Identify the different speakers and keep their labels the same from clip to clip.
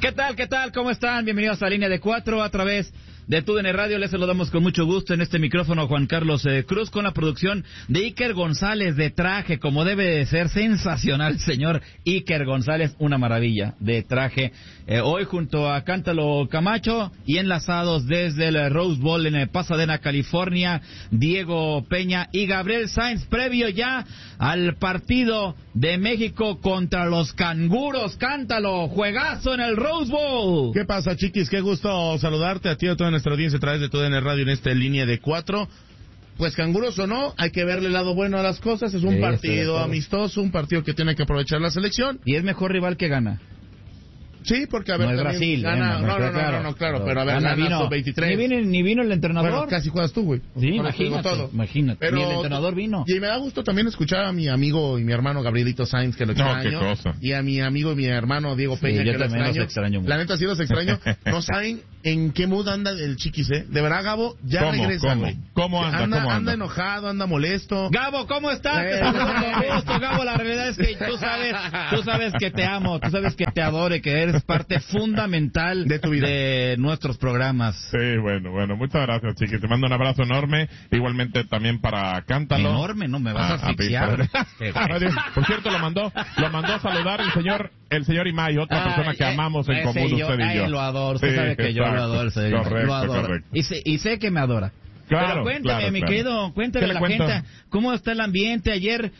Speaker 1: ¿Qué tal? ¿Cómo están? Bienvenidos a Línea de 4 a través de TUDN Radio. Les saludamos con mucho gusto en este micrófono Juan Carlos Cruz, con la producción de Iker González de traje, como debe de ser. Sensacional, señor Iker González, una maravilla de traje. Hoy junto a Cántalo Camacho y enlazados desde el Rose Bowl en Pasadena, California, Diego Peña y Gabriel Sainz, previo ya al partido de México contra los canguros. Cántalo, juegazo en el Rose Bowl.
Speaker 2: ¿Qué pasa, chiquis? Qué gusto saludarte a ti y a toda nuestra audiencia a través de TUDN Radio en esta Línea de 4. Pues canguros o no, hay que verle el lado bueno a las cosas. Es un partido amistoso, un partido que tiene que aprovechar la selección.
Speaker 1: Y es mejor rival que gana.
Speaker 2: Sí, porque a ver,
Speaker 1: no es Brasil,
Speaker 2: gana, claro, pero a ver, gana
Speaker 1: sub-23. Ni vino el entrenador.
Speaker 2: Bueno, casi juegas tú, güey.
Speaker 1: Sí, imagínate.
Speaker 2: Pero,
Speaker 1: ni el entrenador vino.
Speaker 2: Y me da gusto también escuchar a mi amigo y mi hermano Gabrielito Sainz, que lo extraño.
Speaker 3: No, qué cosa.
Speaker 2: Y a mi amigo y mi hermano Diego Peña, que lo extraño. La neta sí los extraño. No saben en qué mood anda el chiquis, ¿eh? De verdad, Gabo, ya regresa, güey.
Speaker 3: ¿Cómo anda?
Speaker 2: Anda enojado, anda molesto.
Speaker 1: Gabo, ¿cómo estás? Gabo, la realidad es que tú sabes que te amo, tú sabes que te adoro y que eres parte fundamental
Speaker 2: de tu vida,
Speaker 1: de nuestros programas.
Speaker 3: Sí, bueno, muchas gracias, chiqui. Te mando un abrazo enorme. Igualmente también para Cántalo.
Speaker 1: Enorme, no me vas a asfixiar.
Speaker 3: Por cierto, lo mandó a saludar el señor Imay, otra persona que amamos en común, usted y yo.
Speaker 1: Lo adoro, usted sabe que yo lo adoro, señor. Lo adoro.
Speaker 3: Correcto.
Speaker 1: Y sé que me adora.
Speaker 3: Claro,
Speaker 1: pero cuéntame, mi querido, cuéntame a la gente, ¿cómo está el ambiente? Ayer,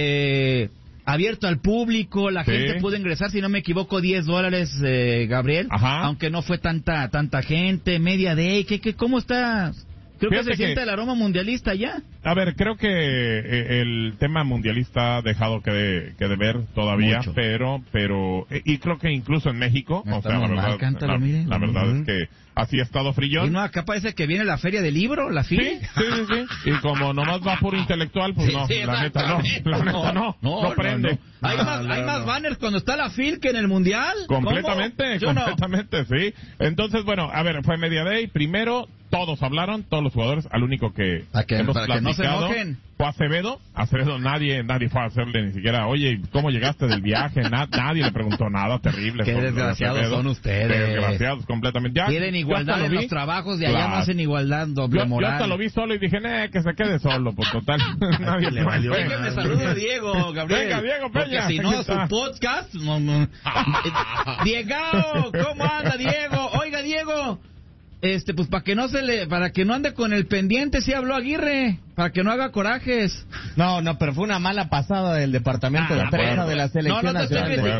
Speaker 1: abierto al público, la gente pudo ingresar, si no me equivoco, $10, Gabriel.
Speaker 3: Ajá.
Speaker 1: Aunque no fue tanta gente, media day, ¿cómo estás? Creo que se siente el aroma mundialista ya.
Speaker 3: A ver, creo que el tema mundialista ha dejado que de todavía, mucho. pero y creo que incluso en México, o sea, la verdad es que así ha estado frillón.
Speaker 1: Y no, acá parece que viene la feria del libro, la FIL.
Speaker 3: Sí. Y como nomás va por intelectual, pues no, la neta no prende.
Speaker 1: No. Hay más banners cuando está la FIL que en el Mundial.
Speaker 3: Completamente, sí. Entonces, bueno, a ver, fue Media Day. Primero, todos hablaron, todos los jugadores, al único que hemos
Speaker 1: para que no se enojen.
Speaker 3: Fue Acevedo, nadie fue a hacerle ni siquiera, oye, ¿cómo llegaste del viaje? Nadie le preguntó nada, terrible.
Speaker 1: Qué desgraciados son ustedes.
Speaker 3: Desgraciados completamente.
Speaker 1: Quieren igualdad en los trabajos, de allá no hacen igualdad, doble moral.
Speaker 3: Yo hasta lo vi solo y dije, que se quede solo, pues total. Nadie
Speaker 1: le valió. Venga, me saluda Diego, Gabriel.
Speaker 3: Venga, Diego Peña.
Speaker 1: Porque si no, su podcast. Diego, ¿cómo anda, Diego? Oiga, Diego. Pues para que no ande con el pendiente, sí habló Aguirre, para que no haga corajes.
Speaker 4: No, pero fue una mala pasada del departamento de prensa de la selección nacional.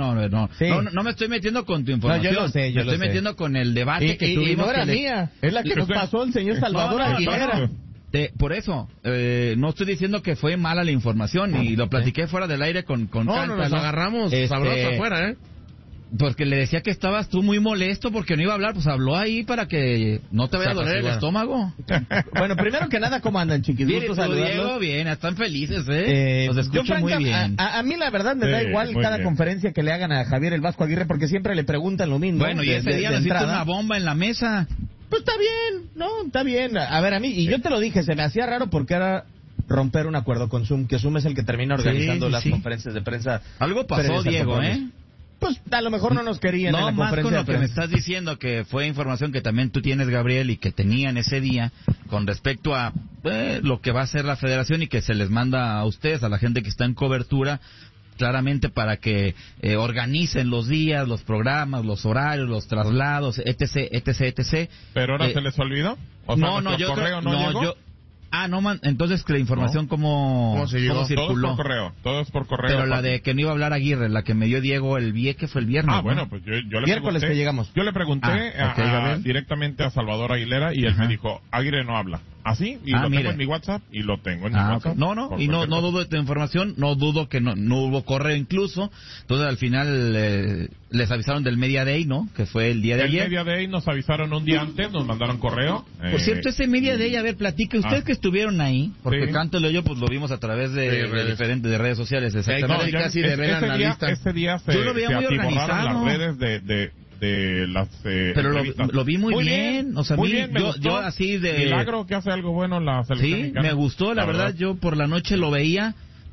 Speaker 1: No me estoy metiendo con tu información.
Speaker 4: No, yo lo sé,
Speaker 1: me estoy metiendo con el debate que tuvimos.
Speaker 4: Y no era mía, es la que nos pasó el señor Salvador Aguilera.
Speaker 1: Por eso, no estoy diciendo que fue mala la información, y lo platiqué fuera del aire con
Speaker 2: Cántalo. Nos agarramos sabroso afuera,
Speaker 1: porque le decía que estabas tú muy molesto porque no iba a hablar, pues habló ahí para que no te vaya a doler el estómago.
Speaker 4: Bueno, primero que nada, ¿cómo andan, chiquis?
Speaker 1: Bien, Diego, bien, están felices, Los escucho muy bien.
Speaker 4: A mí la verdad me da igual cada conferencia que le hagan a Javier el Vasco Aguirre, porque siempre le preguntan lo mismo.
Speaker 1: Bueno, y ese día necesito una bomba en la mesa.
Speaker 4: Pues está bien. A ver, a mí, y yo te lo dije, se me hacía raro porque era romper un acuerdo con Zoom, que Zoom es el que termina organizando las conferencias de prensa.
Speaker 1: Algo pasó, Diego,
Speaker 4: Pues a lo mejor no nos querían en la conferencia. No, más con lo
Speaker 1: que me estás diciendo, que fue información que también tú tienes, Gabriel, y que tenían ese día con respecto a lo que va a hacer la federación, y que se les manda a ustedes, a la gente que está en cobertura, claramente para que organicen los días, los programas, los horarios, los traslados, etc.
Speaker 3: ¿Pero ahora se les olvidó? O sea,
Speaker 1: yo
Speaker 3: correo no llegó.
Speaker 1: Entonces la información cómo circuló.
Speaker 3: Todo es por correo.
Speaker 1: Pero la de que no iba a hablar Aguirre, la que me dio Diego que fue el viernes.
Speaker 3: Bueno, pues yo le
Speaker 4: miércoles
Speaker 3: pregunté,
Speaker 4: que llegamos.
Speaker 3: Yo le pregunté directamente a Salvador Aguilera, y él me dijo, Aguirre no habla. ¿Así? Y lo tengo en mi WhatsApp, y lo tengo en mi WhatsApp.
Speaker 1: Okay. No dudo de tu información, no dudo que no hubo correo incluso. Entonces al final les avisaron del Media Day, ¿no? Que fue el día de ayer.
Speaker 3: El Media Day nos avisaron un día antes, nos mandaron correo.
Speaker 1: Por cierto, ese Media Day, a ver, platique, ustedes que estuvieron ahí, porque Cántalo y yo pues lo vimos a través de diferentes redes sociales, exactamente.
Speaker 2: Casi de ver analista.
Speaker 3: Ese día
Speaker 1: yo lo veía muy organizado.
Speaker 3: Las redes de las
Speaker 1: pero lo vi muy bien, o sea,
Speaker 3: muy bien,
Speaker 1: yo así de
Speaker 3: milagro que hace algo bueno la selección mexicana.
Speaker 1: me gustó, la verdad, yo por la noche lo veía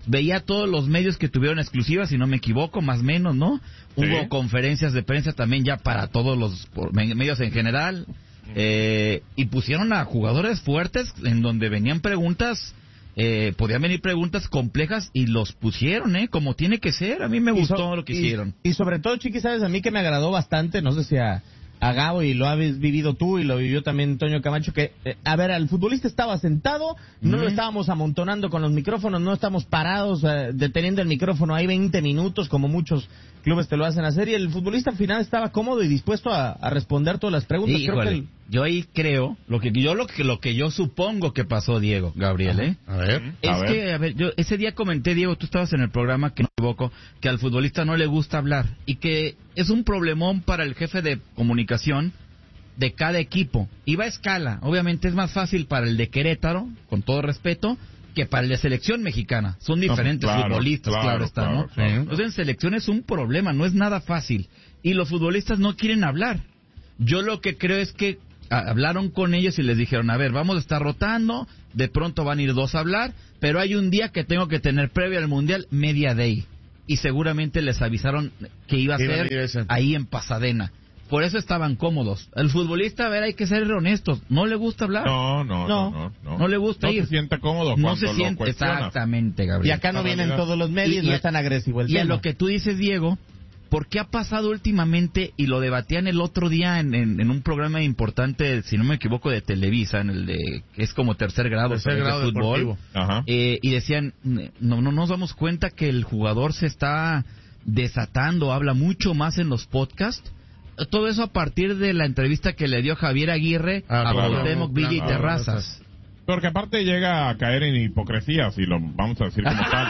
Speaker 1: veía todos los medios que tuvieron exclusivas, si no me equivoco, más o menos, ¿no?
Speaker 3: Sí.
Speaker 1: Hubo conferencias de prensa también ya para todos los medios en general, y pusieron a jugadores fuertes en donde venían preguntas, podían venir preguntas complejas y los pusieron, como tiene que ser. A mí me gustó lo que hicieron.
Speaker 4: Y sobre todo, Chiqui, sabes, a mí que me agradó bastante, no sé si a Gabo, y lo habéis vivido tú y lo vivió también Toño Camacho, que, a ver, el futbolista estaba sentado, no lo estábamos amontonando con los micrófonos, no estamos parados deteniendo el micrófono ahí 20 minutos como muchos clubes te lo hacen hacer, y el futbolista al final estaba cómodo y dispuesto a responder todas las preguntas.
Speaker 1: Híjole, yo ahí creo, lo que yo supongo que pasó, Diego, Gabriel,
Speaker 2: A ver.
Speaker 1: Yo ese día comenté, Diego, tú estabas en el programa, que no me equivoco, que al futbolista no le gusta hablar y que es un problemón para el jefe de comunicación de cada equipo. Y va a escala, obviamente es más fácil para el de Querétaro, con todo respeto, que para el de selección mexicana. Son diferentes futbolistas, claro está, ¿no?
Speaker 3: Claro.
Speaker 1: Entonces en selección es un problema, no es nada fácil. Y los futbolistas no quieren hablar. Yo lo que creo es que hablaron con ellos y les dijeron, a ver, vamos a estar rotando, de pronto van a ir 2 a hablar, pero hay un día que tengo que tener previo al Mundial, media day. Y seguramente les avisaron que iba a ser ahí en Pasadena. Por eso estaban cómodos. El futbolista, a ver, hay que ser honestos, no le gusta hablar. No le gusta ir.
Speaker 3: No se siente cómodo
Speaker 1: no
Speaker 3: cuando
Speaker 1: se siente,
Speaker 3: lo cuestionas.
Speaker 1: Exactamente, Gabriel.
Speaker 4: Y acá no vienen todos los medios, no es tan agresivo el tema.
Speaker 1: Y a lo que tú dices, Diego, ¿por qué ha pasado últimamente, y lo debatían el otro día en un programa importante, si no me equivoco, de Televisa, en el de, que es como tercer grado de fútbol, y decían, no nos damos cuenta que el jugador se está desatando, habla mucho más en los podcasts? Todo eso a partir de la entrevista que le dio Javier Aguirre a Cuauhtémoc, Villa y Terrazas.
Speaker 3: Porque aparte llega a caer en hipocresía, si lo vamos a decir como tal.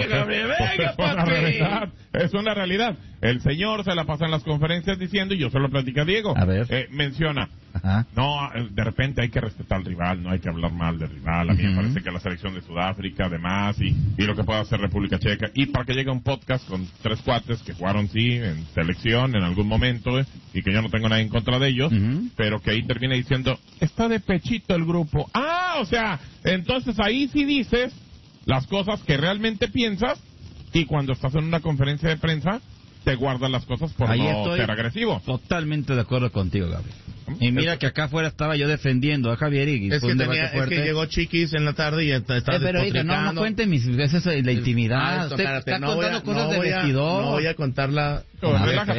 Speaker 3: Es una realidad. El señor se la pasa en las conferencias diciendo, y yo se lo platica a Diego, menciona, no, de repente hay que respetar al rival, no hay que hablar mal del rival. A mí me parece que la selección de Sudáfrica, además, y lo que pueda hacer República Checa, y para que llegue un podcast con 3 cuates que jugaron, sí, en selección en algún momento, y que yo no tengo nada en contra de ellos, pero que ahí termina diciendo, está de pechito el grupo. O sea, entonces ahí sí dices las cosas que realmente piensas, y cuando estás en una conferencia de prensa te guardan las cosas por ahí no ser agresivo.
Speaker 1: Totalmente de acuerdo contigo, Gabriel. Y mira que acá afuera estaba yo defendiendo a Javier y
Speaker 2: es que llegó Chiquis en la tarde y estaba
Speaker 1: pero oiga, no cuente mis veces la intimidad. Usted está contando cosas de vestidor.
Speaker 2: No voy a contarla.
Speaker 1: No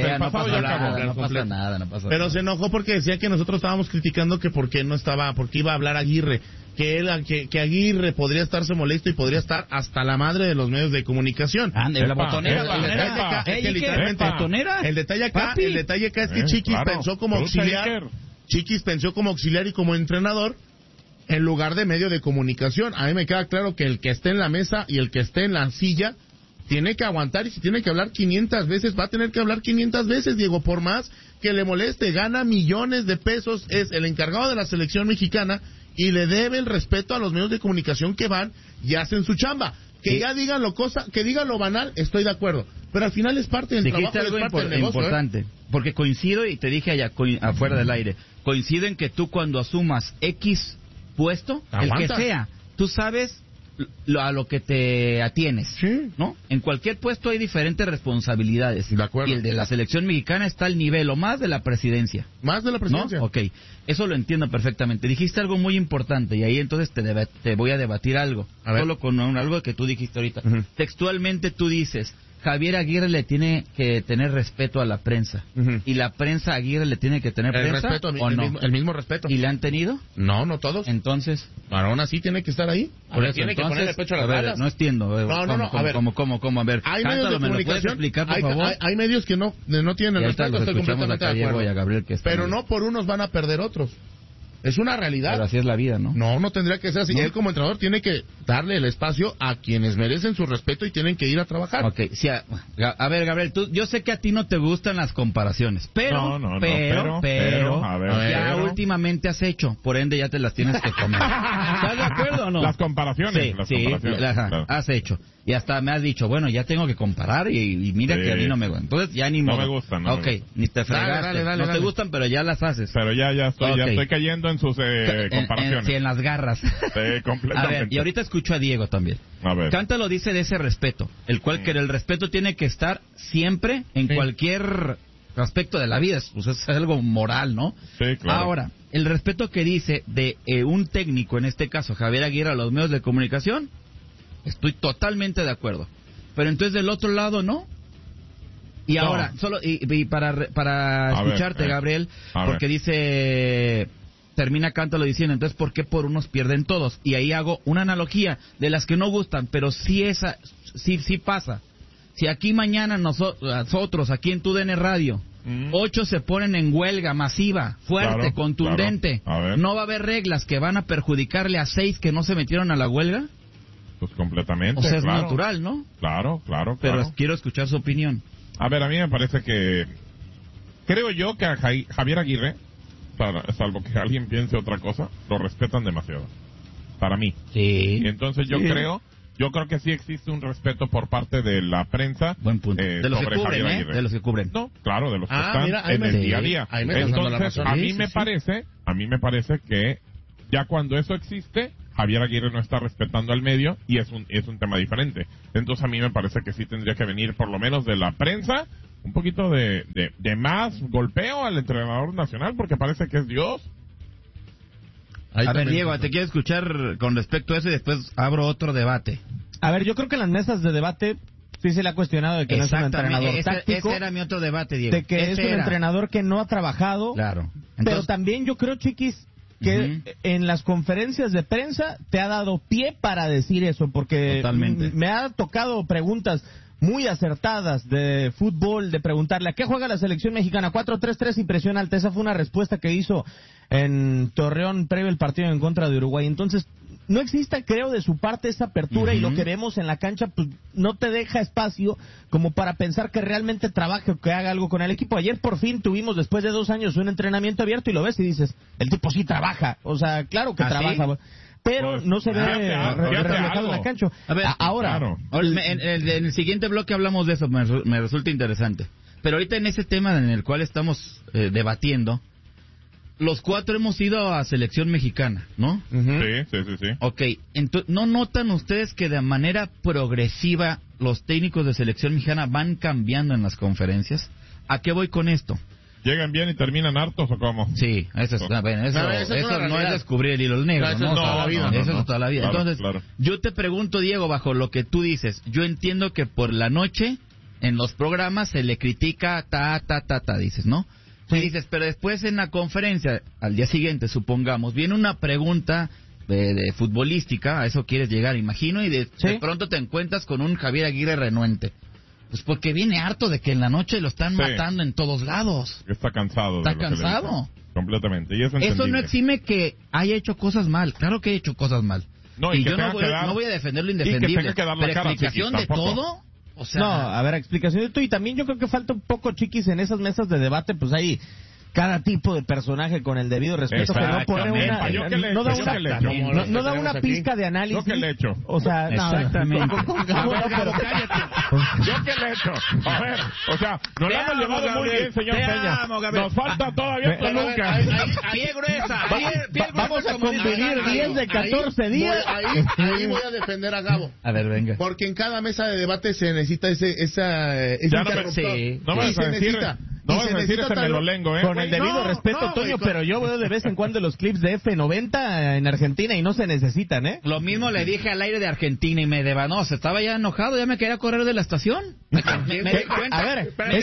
Speaker 1: pasa nada.
Speaker 2: Pero se enojó porque decía que nosotros estábamos criticando que porque iba a hablar Aguirre, que Aguirre podría estarse molesto y podría estar hasta la madre de los medios de comunicación.
Speaker 1: La botonera.
Speaker 2: El detalle acá es que Chiquis pensó como auxiliar. Chiquis pensó como auxiliar y como entrenador en lugar de medio de comunicación. A mí me queda claro que el que esté en la mesa y el que esté en la silla tiene que aguantar, y si tiene que hablar 500 veces, va a tener que hablar 500 veces, Diego, por más que le moleste. Gana millones de pesos, es el encargado de la selección mexicana y le debe el respeto a los medios de comunicación que van y hacen su chamba. Que ya digan que digan lo banal, estoy de acuerdo, pero al final es parte del trabajo, es parte del negocio.
Speaker 1: Importante, porque coincido, y te dije allá afuera del aire, coincido en que tú cuando asumas X puesto, el que sea, tú sabes a lo que te atienes, ¿no? En cualquier puesto hay diferentes responsabilidades.
Speaker 2: De acuerdo.
Speaker 1: Y el de la selección mexicana está al nivel o más de la presidencia.
Speaker 2: Más de la presidencia.
Speaker 1: ¿No? Ok, eso lo entiendo perfectamente. Dijiste algo muy importante y ahí entonces te voy a debatir algo. Solo con algo que tú dijiste ahorita. Textualmente tú dices, Javier Aguirre le tiene que tener respeto a la prensa. ¿Y la prensa a Aguirre le tiene que tener respeto o no?
Speaker 2: El mismo respeto.
Speaker 1: ¿Y le han tenido?
Speaker 2: No todos.
Speaker 1: Entonces,
Speaker 2: aún así tiene que estar ahí.
Speaker 1: Tiene que poner el pecho a las balas. No entiendo. ¿Cómo? A ver,
Speaker 2: hay medios de comunicación,
Speaker 1: explicar, por favor?
Speaker 2: Hay medios que no tienen el respeto, estoy completamente de acuerdo.
Speaker 1: A Gabriel,
Speaker 2: pero no por unos van a perder otros. Es una realidad.
Speaker 1: Pero así es la vida, ¿no?
Speaker 2: No tendría que ser así. ¿No? Él como entrenador tiene que darle el espacio a quienes merecen su respeto y tienen que ir a trabajar.
Speaker 1: Ok, sí, a ver, Gabriel, yo sé que a ti no te gustan las comparaciones, pero ya últimamente has hecho, por ende ya te las tienes que comer. ¿Estás de acuerdo o no?
Speaker 3: Las comparaciones.
Speaker 1: Has hecho. Y hasta me has dicho, bueno, ya tengo que comparar y mira que a mí no me gustan. Entonces ya ni modo.
Speaker 3: No me gustan.
Speaker 1: Ok, ni te fregaste. No te gustan, pero ya las haces.
Speaker 3: Pero ya estoy cayendo en sus comparaciones.
Speaker 1: Sí, en las garras.
Speaker 3: Sí, completamente.
Speaker 1: A ver, y ahorita escucho a Diego también.
Speaker 3: A ver.
Speaker 1: Cántalo dice de ese respeto, el cual que el respeto tiene que estar siempre en cualquier aspecto de la vida, pues es algo moral, ¿no?
Speaker 3: Sí, claro.
Speaker 1: Ahora, el respeto que dice de un técnico, en este caso Javier Aguirre, a los medios de comunicación, estoy totalmente de acuerdo. Pero entonces del otro lado, ¿no? Y no. Ahora, solo y para escucharte, Gabriel, porque dice, termina Cántalo diciendo, entonces, ¿por qué por unos pierden todos? Y ahí hago una analogía de las que no gustan, pero sí pasa. Si aquí mañana nosotros, aquí en TUDN Radio, 8 se ponen en huelga masiva, fuerte, contundente, ¿no va a haber reglas que van a perjudicarle a 6 que no se metieron a la huelga?
Speaker 3: Pues completamente.
Speaker 1: O sea, es natural, ¿no?
Speaker 3: Claro.
Speaker 1: Pero quiero escuchar su opinión.
Speaker 3: A ver, a mí me parece que... Creo yo que a Javier Aguirre, salvo que alguien piense otra cosa, lo respetan demasiado. Para mí.
Speaker 1: Sí.
Speaker 3: Y entonces yo creo que sí existe un respeto por parte de la prensa.
Speaker 1: Buen punto. De los que cubren, de los que cubren.
Speaker 3: No, claro, de los que están en el día a día. Entonces, a mí me parece que ya cuando eso existe, Javier Aguirre no está respetando al medio y es un tema diferente. Entonces a mí me parece que sí tendría que venir por lo menos de la prensa un poquito de más golpeo al entrenador nacional, porque parece que es Dios.
Speaker 1: A ver, Diego, te quiero escuchar con respecto a eso y después abro otro debate.
Speaker 4: A ver, yo creo que en las mesas de debate sí se le ha cuestionado de que no es un entrenador táctico.
Speaker 1: Ese era mi otro debate, Diego.
Speaker 4: De que es un entrenador que no ha trabajado.
Speaker 1: Claro.
Speaker 4: Entonces, pero también yo creo, Chiquis, que en las conferencias de prensa te ha dado pie para decir eso, porque me ha tocado preguntas muy acertadas de fútbol, de preguntarle ¿a qué juega la selección mexicana? 4-3-3 y presión alta. Esa fue una respuesta que hizo en Torreón previo al partido en contra de Uruguay. Entonces, no existe, creo, de su parte esa apertura y lo que vemos en la cancha, pues no te deja espacio como para pensar que realmente trabaje o que haga algo con el equipo. Ayer por fin tuvimos, después de 2 años, un entrenamiento abierto y lo ves y dices, el tipo sí trabaja. O sea, claro que trabaja. ¿Sí? Pero pues, no se ve reflejado en la cancha.
Speaker 1: A ver, ahora en el siguiente bloque hablamos de eso, me resulta interesante. Pero ahorita en ese tema en el cual estamos debatiendo, los 4 hemos ido a selección mexicana, ¿no?
Speaker 3: Sí.
Speaker 1: Ok, entonces, ¿no notan ustedes que de manera progresiva los técnicos de selección mexicana van cambiando en las conferencias? ¿A qué voy con esto?
Speaker 3: ¿Llegan bien y terminan hartos o cómo?
Speaker 1: Sí, eso no es descubrir el hilo negro, ¿no? Eso es toda la vida.
Speaker 3: Claro,
Speaker 1: entonces, yo te pregunto, Diego, bajo lo que tú dices, yo entiendo que por la noche en los programas se le critica dices, ¿no? Sí. Y dices, pero después en la conferencia, al día siguiente, supongamos, viene una pregunta de futbolística, a eso quieres llegar, imagino, y de pronto te encuentras con un Javier Aguirre renuente. Pues porque viene harto de que en la noche lo están matando en todos lados.
Speaker 3: Está cansado.
Speaker 1: Está cansado.
Speaker 3: Completamente. Y
Speaker 1: eso no exime que haya hecho cosas mal. Claro que he hecho cosas mal.
Speaker 3: No,
Speaker 1: y yo no voy a defender lo indefendible.
Speaker 3: Pero
Speaker 1: explicación de todo...
Speaker 4: O sea, no, a ver, explicación de todo. Y también yo creo que falta un poco, Chiquis, en esas mesas de debate, pues hay cada tipo de personaje con el debido respeto que no pone no da una pizca de análisis.
Speaker 3: Yo que le he hecho.
Speaker 4: O sea,
Speaker 1: exactamente.
Speaker 3: Yo que le he hecho. A ver, o sea, nos la hemos llevado muy bien, señor Peña. Nos falta todavía Toluca.
Speaker 1: Pie gruesa.
Speaker 4: Vamos a convivir 10 de 14 días.
Speaker 2: Ahí voy a defender a Gabo.
Speaker 1: A ver, venga.
Speaker 2: Porque en cada mesa de debate se necesita ese interruptor.
Speaker 3: No me vas a decir. No vas a decir ese melolengo,
Speaker 4: Con el debido respeto, Toño, pero yo veo de vez en cuando los clips de F90 en Argentina y no se necesitan, ¿eh?
Speaker 1: Lo mismo le dije al aire de Argentina y me devanó, se estaba ya enojado, ya me quería correr de la estación. Me di cuenta.
Speaker 4: A ver, es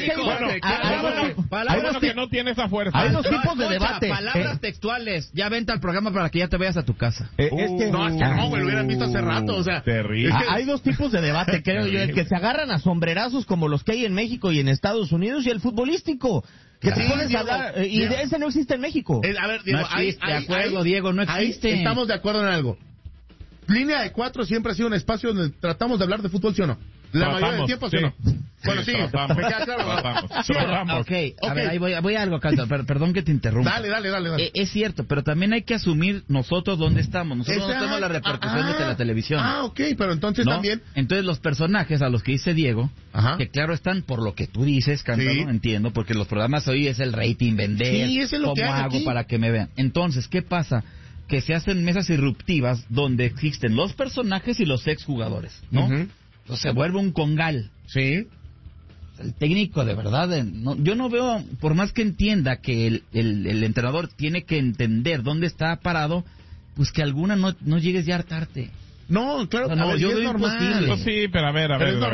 Speaker 3: que no tiene esa fuerza.
Speaker 4: Hay 2 tipos de debate.
Speaker 1: Palabras textuales, ya vente al programa para que ya te vayas a tu casa.
Speaker 2: No, me lo hubieran visto hace rato, o sea.
Speaker 3: Terrible.
Speaker 4: Hay 2 tipos de debate, creo yo, el que se agarran a sombrerazos como los que hay en México y en Estados Unidos y el futbolístico. Que te pones a hablar, y de ese no existe en México.
Speaker 2: A ver, Diego,
Speaker 1: no existe, de acuerdo, Diego, no existe.
Speaker 2: Estamos de acuerdo en algo. Línea de 4 siempre ha sido un espacio donde tratamos de hablar de fútbol, ¿sí o no? La mayoría del tiempo, ¿sí o no? Bueno, sí, me queda claro.
Speaker 1: Tratamos. Ok, a ver, ahí voy a algo, Canto, perdón que te interrumpa.
Speaker 2: Dale.
Speaker 1: Es cierto, pero también hay que asumir nosotros dónde estamos. Nosotros no tenemos la repercusión de la televisión.
Speaker 2: Ok, pero entonces también...
Speaker 1: Entonces los personajes a los que dice Diego, que claro están por lo que tú dices, Cántaro, entiendo, porque los programas hoy es el rating, vender, cómo hago para que me vean. Entonces, ¿qué pasa? Que se hacen mesas irruptivas donde existen los personajes y los exjugadores, ¿no? Entonces se vuelve un congal.
Speaker 2: Sí.
Speaker 1: El técnico, de verdad, yo no veo, por más que entienda que el entrenador tiene que entender dónde está parado, pues que alguna no llegues ya a hartarte.
Speaker 2: No, claro,
Speaker 1: no, yo veo imposible.
Speaker 3: Pues sí, pero a ver,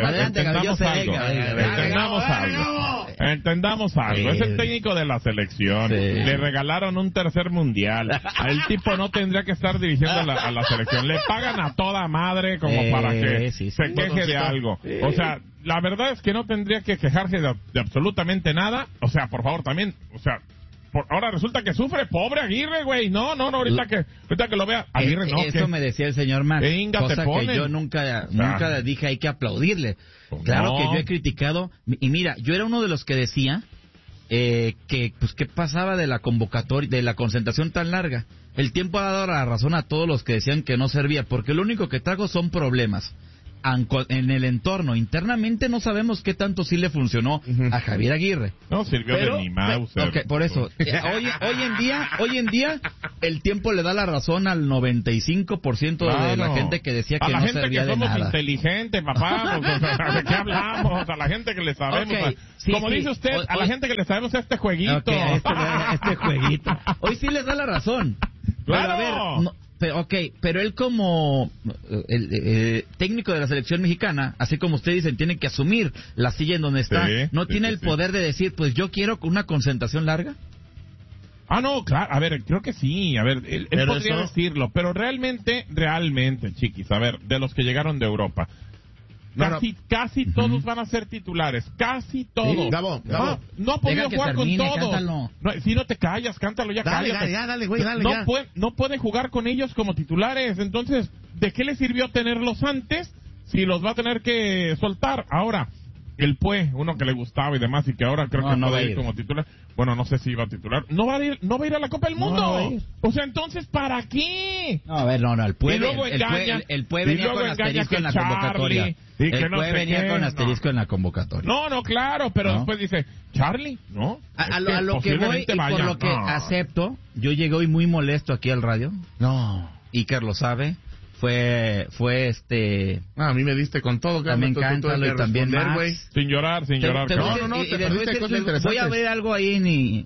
Speaker 3: entendamos algo. Es el técnico de la selección. Le regalaron un tercer mundial. El tipo no tendría que estar dirigiendo a la selección. Le pagan a toda madre como para que se queje de algo. O sea, la verdad es que no tendría que quejarse de absolutamente nada. O sea, por favor, también, o sea... ahora resulta que sufre, pobre Aguirre, güey. No, ahorita que lo vea. Aguirre, no.
Speaker 1: Eso me decía el señor Max. Cosa que yo nunca dije hay que aplaudirle. Claro que yo he criticado. Y mira, yo era uno de los que decía que, pues, ¿qué pasaba de la convocatoria, de la concentración tan larga? El tiempo ha dado la razón a todos los que decían que no servía, porque lo único que trajo son problemas. En el entorno, internamente no sabemos qué tanto sí le funcionó a Javier Aguirre.
Speaker 3: No sirvió de ni Mauser.
Speaker 1: Okay, por eso, hoy en día, el tiempo le da la razón al 95% de la gente que decía que no servía de nada.
Speaker 3: A la gente que somos inteligentes, papá, ¿de qué hablamos? A la gente que le sabemos, como dice usted, a la gente que le sabemos este jueguito.
Speaker 1: Este jueguito. Hoy sí les da la razón.
Speaker 3: Claro.
Speaker 1: Pero a ver, pero él como el técnico de la selección mexicana, así como usted dice, tiene que asumir la silla en donde está. ¿No tiene el poder de decir, pues yo quiero una concentración larga?
Speaker 3: No, claro, a ver, creo que sí, a ver, él podría decirlo, pero realmente, chiquis, a ver, de los que llegaron de Europa, casi todos van a ser titulares, casi todos.
Speaker 2: Sí, Gabo.
Speaker 3: No ha podido jugar con todos. No, si no te callas, cántalo ya, cállate.
Speaker 2: Dale, güey, dale.
Speaker 3: No puede jugar con ellos como titulares, entonces, ¿de qué le sirvió tenerlos antes si los va a tener que soltar? Ahora, el Pue, uno que le gustaba y demás, y que ahora creo que no va a ir como titular. Bueno, no sé si iba a titular. No va a ir a la Copa del Mundo. O sea, entonces, ¿para qué?
Speaker 1: No, a ver, el Pue venía con asterisco en la convocatoria. El Pue venía con asterisco en la convocatoria.
Speaker 3: No, claro, pero después dice, Charlie, ¿no?
Speaker 1: A lo que voy y por lo que acepto, yo llegué hoy muy molesto aquí al radio. Iker lo sabe. Fue
Speaker 2: a mí me diste con todo,
Speaker 1: también Cántalo y también Max.
Speaker 3: Sin llorar.
Speaker 1: Voy a ver algo ahí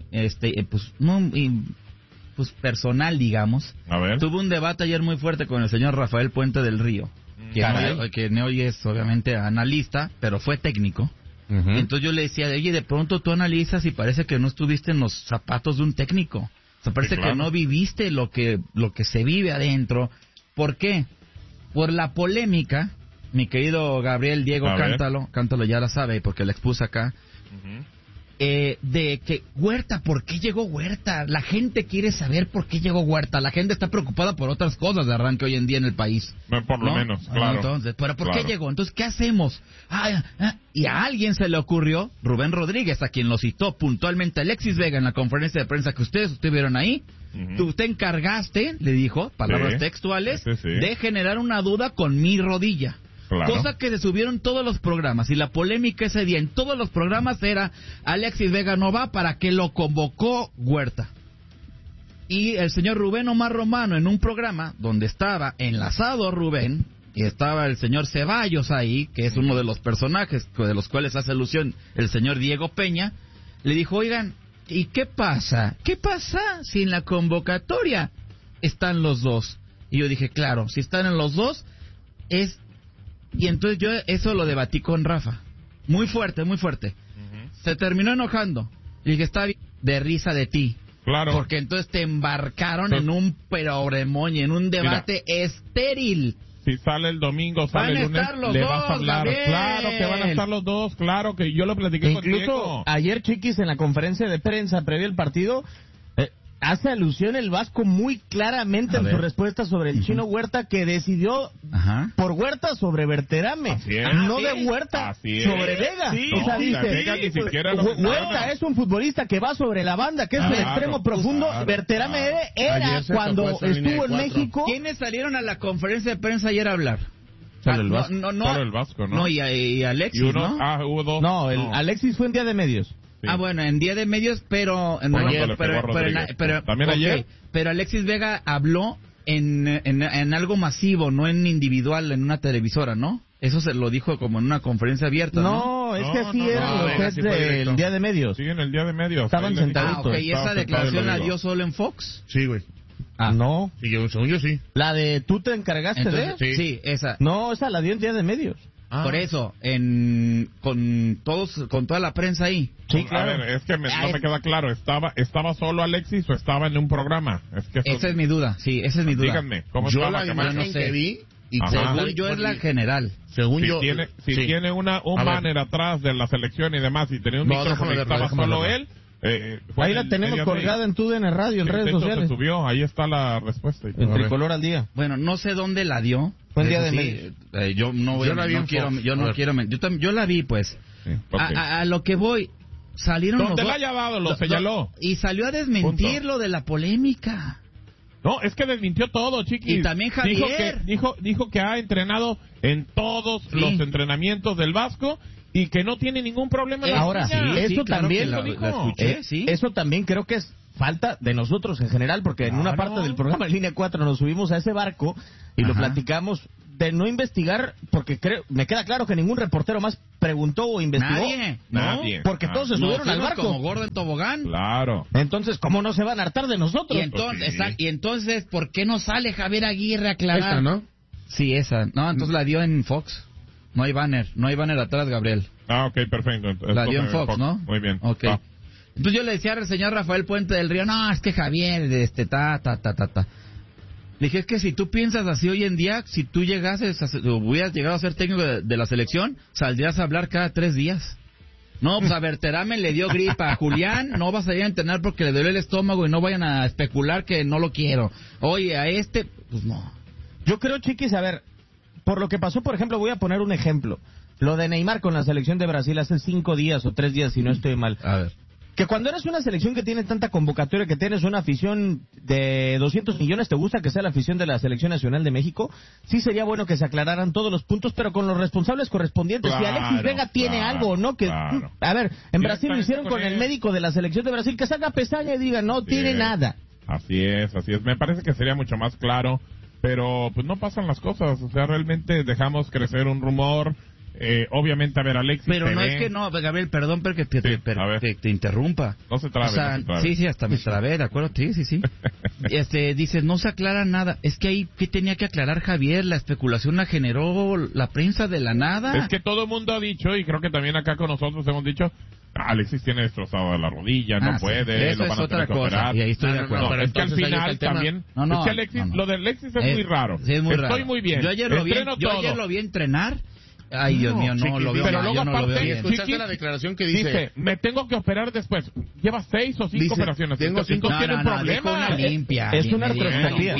Speaker 1: pues personal, digamos.
Speaker 3: A ver.
Speaker 1: Tuve un debate ayer muy fuerte con el señor Rafael Puente del Río, que hoy es obviamente analista, pero fue técnico. Entonces yo le decía, oye, de pronto tú analizas y parece que no estuviste en los zapatos de un técnico. O sea, parece que no viviste lo que se vive adentro. ¿Por qué? Por la polémica, mi querido Gabriel Diego Cántalo ya la sabe porque la expuse acá, de que Huerta, ¿por qué llegó Huerta? La gente quiere saber por qué llegó Huerta. La gente está preocupada por otras cosas de arranque hoy en día en el país.
Speaker 3: Por lo menos, claro.
Speaker 1: Entonces, ¿pero por qué llegó? Entonces, ¿qué hacemos? Y a alguien se le ocurrió, Rubén Rodríguez, a quien lo citó puntualmente Alexis Vega en la conferencia de prensa que ustedes estuvieron ahí. Tú te encargaste, le dijo, palabras textuales, de generar una duda con mi rodilla.
Speaker 3: Claro.
Speaker 1: Cosa que se subieron todos los programas y la polémica ese día en todos los programas era Alexis Vega no va, ¿para qué lo convocó Huerta? Y el señor Rubén Omar Romano en un programa donde estaba enlazado Rubén y estaba el señor Ceballos ahí, que es uno de los personajes de los cuales hace alusión el señor Diego Peña, le dijo, oigan, ¿y qué pasa? ¿Qué pasa si en la convocatoria están los dos? Y yo dije, claro, si están en los dos es... Y entonces yo eso lo debatí con Rafa. Muy fuerte. Se terminó enojando. Y dije, está bien, de risa de ti.
Speaker 3: Claro.
Speaker 1: Porque entonces te embarcaron en un peroremoño, en un debate estéril.
Speaker 3: Si sale el domingo, sale el lunes, le vas a hablar.
Speaker 1: Gabriel.
Speaker 3: Claro que van a estar los dos, claro que yo lo platiqué
Speaker 4: contigo. Incluso ayer, Chiquis, en la conferencia de prensa previa al partido, hace alusión el Vasco muy claramente en su respuesta sobre el Chino Huerta, que decidió por Huerta sobre Berterame, no de Huerta sobre Vega. O sea, dice, Huerta es un futbolista que va sobre la banda, que es el extremo profundo. Berterame era cuando estuvo en México.
Speaker 1: ¿Quiénes salieron a la conferencia de prensa ayer a hablar?
Speaker 3: Solo el Vasco. Solo el Vasco, ¿no?
Speaker 1: No, y Alexis, ¿no?
Speaker 3: Hubo dos.
Speaker 4: No, Alexis fue en Día de Medios.
Speaker 1: Sí. Bueno, en Día de Medios, pero
Speaker 3: también ayer.
Speaker 1: Pero Alexis Vega habló en algo masivo, no en individual, en una televisora, ¿no? Eso se lo dijo como en una conferencia abierta, ¿no?
Speaker 4: No, es que así eran los heads del Día de Medios.
Speaker 3: Sí, en el Día de Medios.
Speaker 4: Estaban sentaditos.
Speaker 1: ¿Y esa declaración la dio solo en Fox?
Speaker 2: Sí, güey.
Speaker 4: No.
Speaker 2: Sí, según yo sí.
Speaker 4: ¿La de tú te encargaste de?
Speaker 1: Sí, esa.
Speaker 4: No, esa la dio en Día de Medios.
Speaker 1: Por eso, con toda la prensa ahí.
Speaker 4: Sí, claro.
Speaker 3: A ver, es que no me queda claro. ¿Estaba solo Alexis o estaba en un programa?
Speaker 1: Esa es mi duda, sí, esa es mi duda.
Speaker 3: Díganme, ¿cómo
Speaker 2: yo
Speaker 3: estaba?
Speaker 2: la imagen que vi, y
Speaker 1: según yo es la general.
Speaker 2: Según
Speaker 3: si
Speaker 2: yo.
Speaker 3: Tiene un banner atrás de la selección y demás, y tenía un micrófono y estaba solo él...
Speaker 4: ahí la tenemos colgada en TUDN Radio, en redes sociales.
Speaker 3: Se subió, ahí está la respuesta.
Speaker 4: En Tricolor al Día.
Speaker 1: Bueno, no sé dónde la dio.
Speaker 4: Fue en Día de Medios.
Speaker 1: Yo la vi, pues.
Speaker 3: Sí, okay.
Speaker 1: A lo que voy, salieron
Speaker 3: donde la haya dado, lo señaló.
Speaker 1: Y salió a desmentir lo de la polémica.
Speaker 3: No, es que desmintió todo, Chiquis.
Speaker 1: Y también Javier.
Speaker 3: Dijo que ha entrenado en todos los entrenamientos del Vasco y que no tiene ningún problema.
Speaker 4: Ahora, eso también
Speaker 1: lo escuché,
Speaker 4: eso también creo que es falta de nosotros en general, porque en una parte del programa en Línea 4 nos subimos a ese barco y lo platicamos de no investigar, porque me queda claro que ningún reportero más preguntó o investigó.
Speaker 3: Nadie.
Speaker 4: Porque todos se subieron al barco.
Speaker 1: Como gordo en tobogán.
Speaker 3: Claro.
Speaker 4: Entonces, ¿cómo no se van a hartar de nosotros?
Speaker 1: Y entonces, ¿por qué no sale Javier Aguirre a aclarar?
Speaker 2: Esta, ¿no?
Speaker 1: Sí, esa. No, entonces la dio en Fox. No hay banner atrás, Gabriel.
Speaker 3: Ok, perfecto.
Speaker 1: La dio en Fox, ¿no?
Speaker 3: Muy bien.
Speaker 1: Ok. Entonces yo le decía al señor Rafael Puente del Río, no, es que Javier, Dije, es que si tú piensas así hoy en día, si tú hubieras llegado a ser técnico de la selección, saldrías a hablar cada 3 días. No, pues a Berterame le dio gripa, a Julián no vas a ir a entrenar porque le duele el estómago y no vayan a especular que no lo quiero. Oye, a pues no.
Speaker 4: Yo creo, Chiquis, a ver, por lo que pasó, por ejemplo, voy a poner un ejemplo. Lo de Neymar con la selección de Brasil hace 5 días o 3 días, si no estoy mal.
Speaker 1: A ver.
Speaker 4: Que cuando eres una selección que tiene tanta convocatoria, que tienes una afición de 200 millones, ¿te gusta que sea la afición de la Selección Nacional de México? Sí sería bueno que se aclararan todos los puntos, pero con los responsables correspondientes. Si Alexis Vega tiene algo o no, a ver, en Brasil lo hicieron con el médico de la Selección de Brasil, que salga pestaña y diga, no tiene nada.
Speaker 3: Así es. Me parece que sería mucho más claro, pero pues no pasan las cosas. O sea, realmente dejamos crecer un rumor. Obviamente, a ver, Alexis.
Speaker 1: Pero no es que no, Gabriel, perdón, pero que te interrumpa.
Speaker 3: No se trabe.
Speaker 1: O sea, sí, hasta me trabé, ¿de acuerdo? Sí. Dices, no se aclara nada. Es que ahí, ¿qué tenía que aclarar Javier? La especulación la generó la prensa de la nada.
Speaker 3: Es que todo el mundo ha dicho, y creo que también acá con nosotros hemos dicho, Alexis tiene destrozado la rodilla, no puede,
Speaker 1: eso
Speaker 3: lo van
Speaker 1: es otra cosa. Y ahí estoy de acuerdo.
Speaker 3: Pero es que al final también, es que Alexis, lo de Alexis es muy raro.
Speaker 1: Sí, es muy
Speaker 3: raro. Estoy muy bien.
Speaker 1: Yo ayer lo vi entrenar. Ay, Dios mío, no lo veo.
Speaker 3: Pero luego aparte,
Speaker 2: ¿escuchaste la declaración que dice?
Speaker 3: Me tengo que operar después. Lleva 6 o 5 operaciones.
Speaker 2: Tengo 5.
Speaker 3: Tiene un problema.
Speaker 1: Una limpia.
Speaker 4: Es una artroscopía.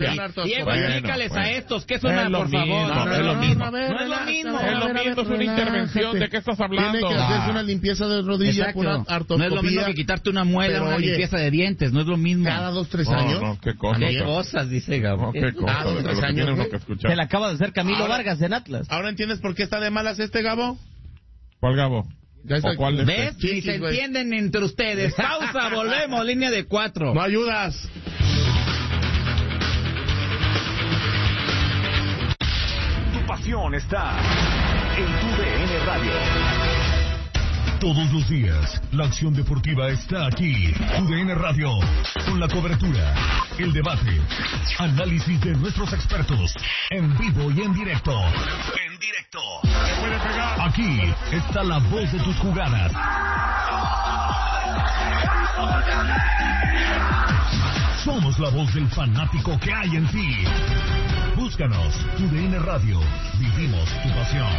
Speaker 1: Y explícales a estos que es una, por favor.
Speaker 3: No es lo mismo. No es lo mismo. Es lo mismo, es una intervención. ¿De qué estás hablando?
Speaker 2: Tiene que hacerse una limpieza de rodilla con una artroscopía.
Speaker 1: No es lo mismo que quitarte una muela, una limpieza de dientes. No es lo mismo.
Speaker 2: Cada 2-3 años.
Speaker 3: No, qué cosas.
Speaker 1: ¿Qué cosas, dice Gabo?
Speaker 3: ¿Qué cosas?
Speaker 2: Cada 2-3 años.
Speaker 4: Se le acaba de hacer Camilo Vargas en Atlas.
Speaker 2: ¿Ahora entiendes por qué está de malas Gabo?
Speaker 3: ¿Cuál Gabo?
Speaker 2: ¿O
Speaker 3: cuál
Speaker 1: ¿Ves? Ni se entienden entre ustedes. Pausa, volvemos, línea de 4.
Speaker 2: No ayudas.
Speaker 5: Tu pasión está en TUDN Radio.
Speaker 6: Todos los días, la acción deportiva está aquí. TUDN Radio, con la cobertura, el debate, análisis de nuestros expertos, en vivo y en directo. Aquí está la voz de tus jugadas. Somos la voz del fanático que hay en ti. Búscanos, TUDN Radio. Vivimos tu pasión.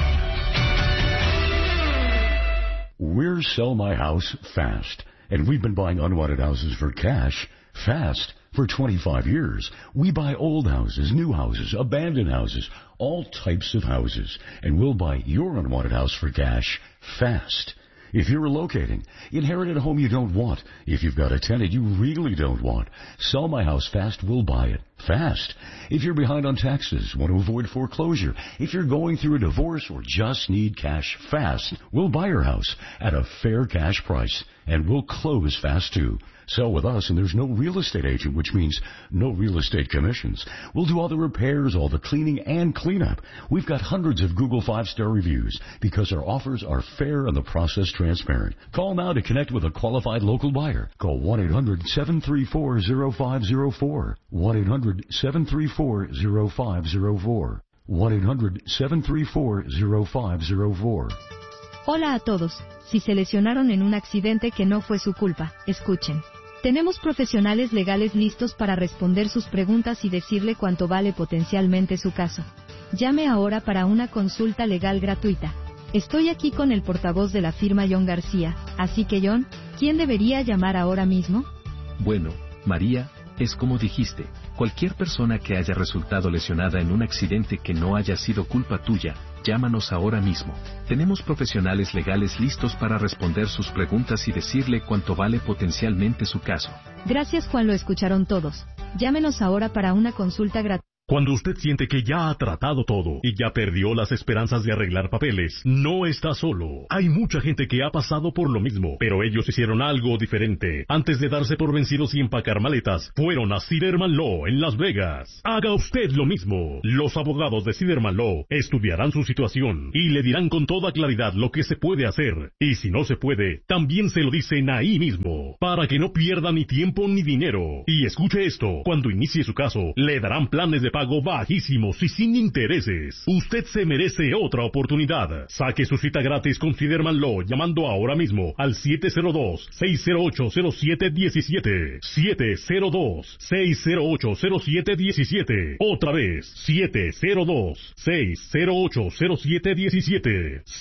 Speaker 7: We're Sell My House Fast, and we've been buying unwanted houses for cash Fast. For 25 years, we buy old houses, new houses, abandoned houses, all types of houses, and we'll buy your unwanted house for cash fast. If you're relocating, inherited a home you don't want, if you've got a tenant you really don't want, Sell My House Fast, we'll buy it fast. If you're behind on taxes, want to avoid foreclosure, if you're going through a divorce or just need cash fast, we'll buy your house at a fair cash price, and we'll close fast too. Sell with us, and there's no real estate agent, which means no real estate commissions. We'll do all the repairs, all the cleaning, and cleanup. We've got hundreds of Google 5-star reviews because our offers are fair and the process transparent. Call now to connect with a qualified local buyer. Call 1-800-734-0504. 1-800-734-0504. 1-800-734-0504.
Speaker 8: Hola a todos. Si se lesionaron en un accidente que no fue su culpa, escuchen. Tenemos profesionales legales listos para responder sus preguntas y decirle cuánto vale potencialmente su caso. Llame ahora para una consulta legal gratuita. Estoy aquí con el portavoz de la firma John García, así que John, ¿quién debería llamar ahora mismo?
Speaker 9: Bueno, María, es como dijiste, cualquier persona que haya resultado lesionada en un accidente que no haya sido culpa tuya, llámanos ahora mismo. Tenemos profesionales legales listos para responder sus preguntas y decirle cuánto vale potencialmente su caso.
Speaker 8: Gracias, Juan, lo escucharon todos. Llámenos ahora para una consulta gratuita.
Speaker 6: Cuando usted siente que ya ha tratado todo y ya perdió las esperanzas de arreglar papeles, no está solo. Hay mucha gente que ha pasado por lo mismo, pero ellos hicieron algo diferente. Antes de darse por vencidos y empacar maletas, fueron a Siderman Law en Las Vegas. Haga usted lo mismo. Los abogados de Siderman Law estudiarán su situación y le dirán con toda claridad lo que se puede hacer. Y si no se puede, también se lo dicen ahí mismo, para que no pierda ni tiempo ni dinero. Y escuche esto, cuando inicie su caso, le darán planes de pago bajísimos y sin intereses. Usted se merece otra oportunidad. Saque su cita gratis con Siderman Law llamando ahora mismo al 702-608-0717. 702-608-0717. Otra vez, 702-608-0717.